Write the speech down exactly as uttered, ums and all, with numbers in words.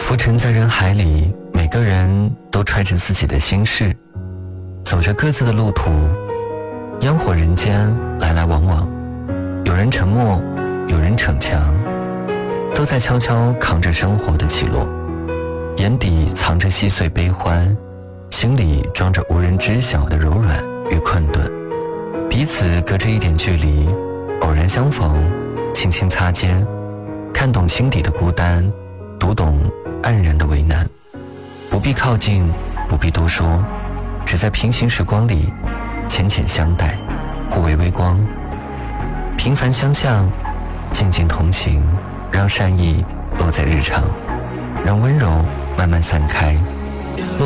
浮沉在人海里，每个人都揣着自己的心事，走着各自的路途。烟火人间来来往往，有人沉默，有人逞强，都在悄悄扛着生活的起落，眼底藏着细碎悲欢，心里装着无人知晓的柔软与困顿。彼此隔着一点距离，偶然相逢，轻轻擦肩，看懂心底的孤单，读懂黯然的为难。不必靠近，不必多说，只在平行时光里浅浅相待，互为微光。平凡相向，静静同行，让善意落在日常，让温柔慢慢散开。